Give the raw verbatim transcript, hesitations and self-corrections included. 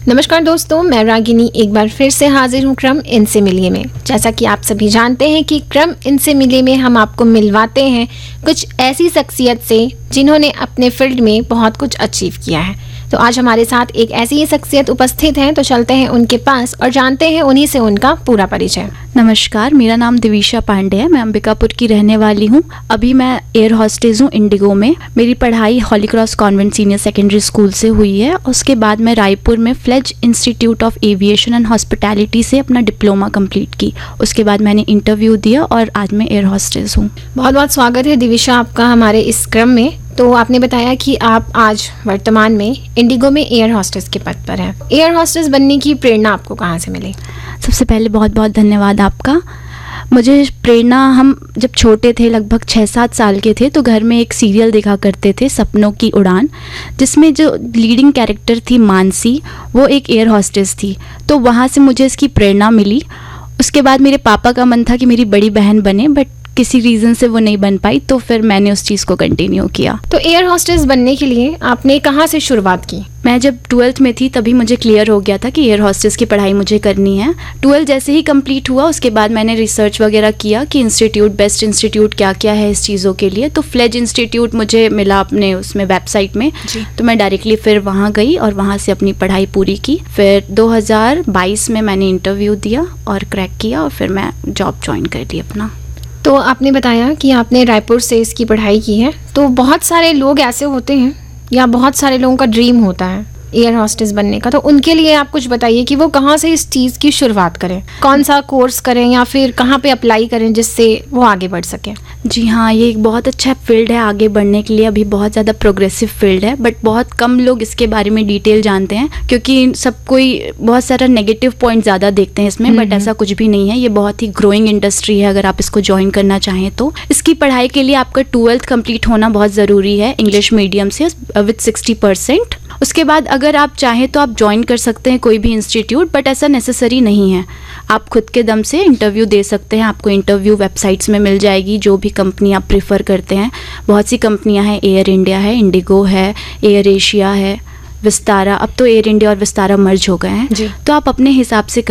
नमस्कार दोस्तों, मैं रागिनी एक बार फिर से हाजिर हूँ क्रम इनसे मिलिए में। जैसा कि आप सभी जानते हैं कि क्रम इनसे मिलिए में हम आपको मिलवाते हैं कुछ ऐसी शख्सियत से जिन्होंने अपने फील्ड में बहुत कुछ अचीव किया है। तो आज हमारे साथ एक ऐसी ही शख्सियत उपस्थित हैं, तो चलते हैं उनके पास और जानते हैं उन्हीं से उनका पूरा परिचय। नमस्कार, मेरा नाम दिविशा पांडे है। मैं अंबिकापुर की रहने वाली हूँ। अभी मैं एयर हॉस्टेस हूँ इंडिगो में। मेरी पढ़ाई हॉली cross convent senior secondary school से हुई है। उसके बाद मैं रायपुर में fledge institute of aviation and hospitality से अपना डिप्लोमा कंप्लीट की। उसके बाद मैंने इंटरव्यू दिया और आज मैं एयर हॉस्टेस हूँ। बहुत बहुत स्वागत है दिविशा आपका हमारे इस क्रम में। तो आपने बताया कि आप आज वर्तमान में इंडिगो में एयर हॉस्टेस के पद पर हैं। एयर हॉस्टेस बनने की प्रेरणा आपको कहाँ से मिली? सबसे पहले बहुत बहुत धन्यवाद आपका। मुझे प्रेरणा, हम जब छोटे थे, लगभग छः सात साल के थे, तो घर में एक सीरियल देखा करते थे, सपनों की उड़ान, जिसमें जो लीडिंग कैरेक्टर थी मानसी, वो एक एयर हॉस्टेस थी। तो वहाँ से मुझे इसकी प्रेरणा मिली। उसके बाद मेरे पापा का मन था कि मेरी बड़ी बहन बने, बट किसी रीज़न से वो नहीं बन पाई, तो फिर मैंने उस चीज़ को कंटिन्यू किया। तो एयर हॉस्टेस बनने के लिए आपने कहाँ से शुरुआत की? मैं जब ट्वेल्थ में थी तभी मुझे क्लियर हो गया था कि एयर हॉस्टेस की पढ़ाई मुझे करनी है। ट्वेल्थ जैसे ही कंप्लीट हुआ, उसके बाद मैंने रिसर्च वगैरह किया कि इंस्टीट्यूट, बेस्ट इंस्टीट्यूट क्या क्या है इस चीज़ों के लिए। तो फ्लेज इंस्टीट्यूट मुझे मिला अपने उसमें वेबसाइट में, तो मैं डायरेक्टली फिर वहाँ गई और वहाँ से अपनी पढ़ाई पूरी की। फिर दो हज़ार बाईस में मैंने इंटरव्यू दिया और क्रैक किया और फिर मैं जॉब ज्वाइन कर ली अपना। तो आपने बताया कि आपने रायपुर से इसकी पढ़ाई की है। तो बहुत सारे लोग ऐसे होते हैं या बहुत सारे लोगों का ड्रीम होता है एयर हॉस्टेस बनने का, तो उनके लिए आप कुछ बताइए कि वो कहाँ से इस चीज़ की शुरुआत करें, कौन सा कोर्स करें या फिर कहाँ पे अप्लाई करें जिससे वो आगे बढ़ सकें। जी हाँ, ये एक बहुत अच्छा फील्ड है आगे बढ़ने के लिए। अभी बहुत ज़्यादा प्रोग्रेसिव फील्ड है, बट बहुत कम लोग इसके बारे में डिटेल जानते हैं, क्योंकि सब कोई बहुत सारा नेगेटिव पॉइंट ज़्यादा देखते हैं इसमें, बट ऐसा कुछ भी नहीं है। ये बहुत ही ग्रोइंग इंडस्ट्री है। अगर आप इसको ज्वाइन करना चाहें तो इसकी पढ़ाई के लिए आपका ट्वेल्थ कंप्लीट होना बहुत ज़रूरी है, इंग्लिश मीडियम से विथ सिक्सटी परसेंट। उसके बाद अगर आप चाहें तो आप ज्वाइन कर सकते हैं कोई भी इंस्टीट्यूट, बट ऐसा नेसेसरी नहीं है। आप खुद के दम से इंटरव्यू दे सकते हैं। आपको इंटरव्यू वेबसाइट्स में मिल जाएगी, जो भी कंपनी आप प्रेफर करते हैं। बहुत सी कंपनियां हैं, एयर इंडिया है, इंडिगो है, एयर एशिया है, विस्तारा। अब तो एयर इंडिया और विस्तारा मर्ज हो गए हैं, तो आप अपने हिसाब से